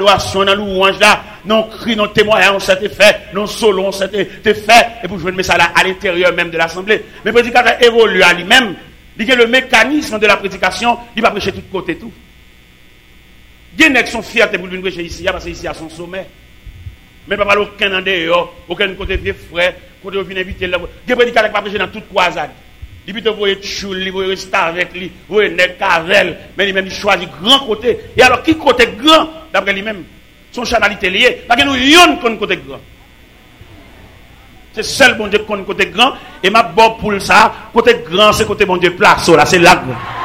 l'adoration, dans louange là, non cri, non témoignage, c'était fait, non solo, c'était fait, et pour jouer ça là à l'intérieur même de l'assemblée. Mais le prédicateur évolue à lui-même, il y a le mécanisme de la prédication, il va prêcher de tous côtés tout. Il y a qui sont fiers pour venir prêcher ici, parce que ici à son sommet. Mais pas aucun en dehors, aucun côté vieux frère, côté où vient inviter là. Il y a prédicateur qui va prêcher dans toute croisade. Il peut voyer choule, il peut rester avec lui, il peut nèg cavel, mais lui-même il choisit grand côté. Et alors qui côté grand d'après lui-même? Son chanalité liée. Parce que nous yon qu'on côté grand. C'est seul bon Dieu qu'on côté grand et ma bon pour ça, côté grand c'est côté bon Dieu place là, c'est là.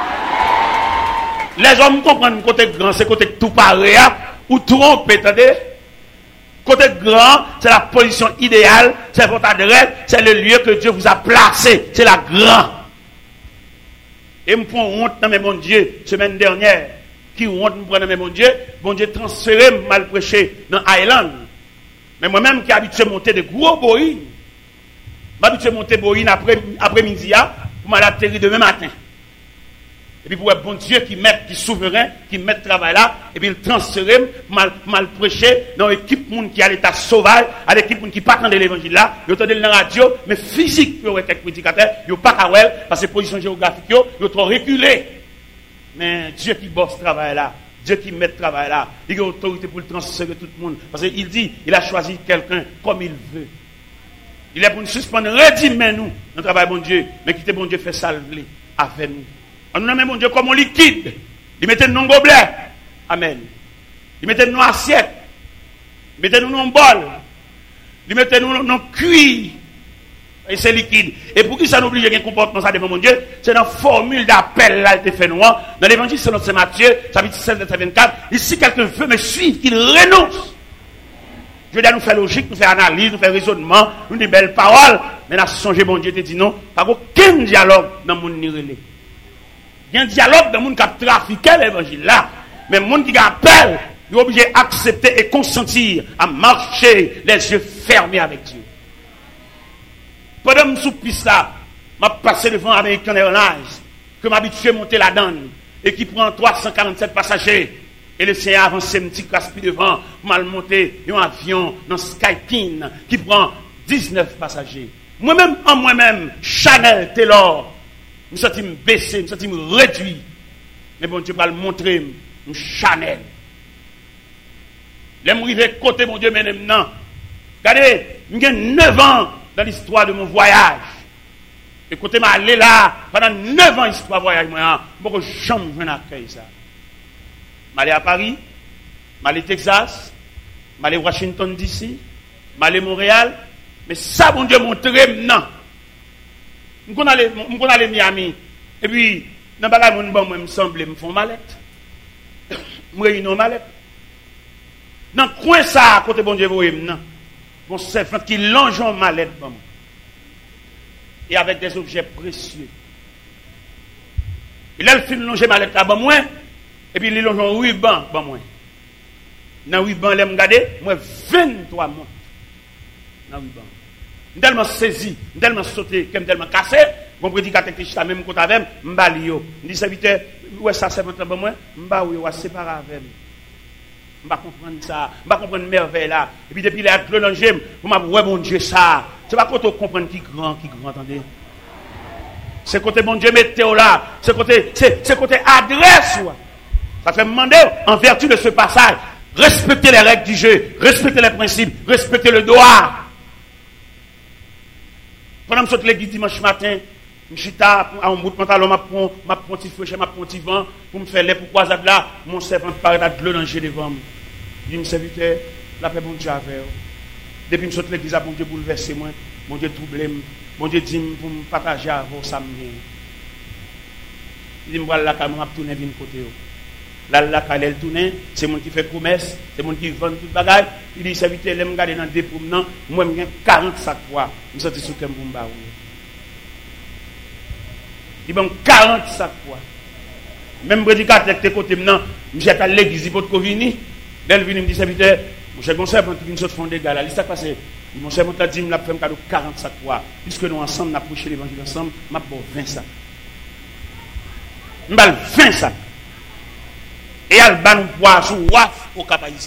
Les hommes comprennent côté grand, c'est côté tout pareil ou trompe, attendez. Côté grand, c'est la position idéale, c'est votre adresse, c'est le lieu que Dieu vous a placé, c'est la grande. Et me prend honte dans mes bon Dieu, semaine dernière, qui honte me prend dans mes bon Dieu transféré mal prêché dans Island. Mais moi-même qui habitué à monter de gros boïnes, m'habitué à monter boïnes après-midi, pour m'atterrir demain matin. Et puis pour un bon Dieu qui met, qui souverain, qui met le travail là, et puis il transfère, mal prêcher dans l'équipe qui a l'état sauvage, à l'équipe qui pas dans l'évangile là, il entendent dans la radio, mais physique, il y a quelques prédicateurs, il n'y a pas qu'à voir, parce que position géographique, il y a trop reculé. Mais Dieu qui bosse ce travail là, Dieu qui met le travail là, il a autorité pour le transférer tout le monde. Parce qu'il dit, il a choisi quelqu'un comme il veut. Il est pour nous suspendre, redimez nous, dans le travail bon Dieu, mais quittez bon Dieu fait salver avec nous. On nous nomme mon Dieu comme un liquide. Il mettait nous dans gobelet. Amen. Il mettait nous dans assiette. Il mettait nous dans bol. Il mettait nous dans cuir. Et c'est liquide. Et pour qui ça nous oblige à un comportement ça devant mon Dieu, c'est dans la formule d'appel là qui fait noir. Dans l'évangile selon Saint Matthieu, chapitre 16, verset 24. Ici, quelqu'un veut me suivre, qu'il renonce. Je veux dire, nous faire logique, nous faire analyse, nous faire raisonnement, nous des belles paroles. Mais là, songer mon Dieu te dit non. Pas aucun dialogue dans mon nirélé. Il y a un dialogue de monde qui a trafiqué l'évangile là. Mais le monde qui appelle, il est obligé d'accepter et consentir à marcher les yeux fermés avec Dieu. Pendant que je suis piste là, je passé devant American Airlines, que m'habitué à monter la donne, et qui prend 347 passagers. Et le Seigneur avance un petit casse-pied devant, pour mal monter un avion dans Skyteam, qui prend 19 passagers. Moi-même, Chanel Taylor, je me sens baissé, je me sens réduit. Mais bon Dieu va le montrer, Chanel. Je suis arrivé côté mon Dieu maintenant. Regardez, j'ai 9 ans dans l'histoire de mon voyage. Et côté m'a allé là, pendant 9 ans l'histoire de voyage, moi, je ne peux jamais accueillir ça. Je suis allé à Paris, je suis allé au Texas, je suis allé à Washington DC, je suis allé à Montréal. Mais ça, mon Dieu, montre maintenant. Je suis allé à Miami. Et puis, dans le bagage, moi, me semble, me font mallette. Je réunis une mallette. Dans le coin, ça, à côté, bon Dieu, vous voyez maintenant. Mon servant qui longe en mallette. Et avec des objets précieux. Il a le film longer mallette là, bon, moi. Et puis, il longe en ruban, bon, moi. Dans le ruban, il me regarde, moi, 23 mois. Dans le ruban. Je suis tellement saisi, je suis tellement sauté, je suis tellement cassé. Mon prédicateur qui est même côté avec moi, je dis, serviteur, où est-ce que ça c'est votre bon moi? Je suis séparé avec moi. Je ne comprends ça, je ne comprends merveille là. Et puis depuis là, je l'ai pour me dire, mon Dieu, ça. C'est pas quand on comprend qui grand, attendez. C'est côté mon Dieu, météo là. C'est côté adresse. Ça fait me demander, en vertu de ce passage, respecter les règles du jeu, respecter les principes, respecter le droit. Pendant que je suis l'église dimanche matin, je suis à un bout de pantalon, je prends un petit fouet, je prends un petit vent, pour me faire les pourquoi là, mon servant paraît à de l'eau devant moi. Je dis, mon serviteur, la paix, bon Dieu avec vous. Depuis que je suis l'église, bon Dieu bouleversé moi, bon Dieu troublé moi, bon Dieu dit pour me partager avec vous, ça me vient. Il dit, je vais là, je vais tourner vers côté. Là, quand elle tourne, c'est mon qui fait promesse, c'est mon qui vend tout le bagage. Il dit, serviteur, je vais me garder dans des promenants, moi, je vais 40 sacs poids. Je suis sorti sur le Kembumba. Il y a 40 sacs poids. Même prédicateur qui est côté maintenant, je suis à l'église pour venir. Dès qu'il me dit, serviteur, mon cher conseil, quand il vient fond des gars, il s'est passé. Mon cher conseil dit, il m'a fait un cadeau 40 sacs poids. Puisque nous ensemble, nous avons prêché l'évangile ensemble, je vais 20 sacs. Je vais 20 sacs. Et elle va nous boire sous waf au cap haïtien.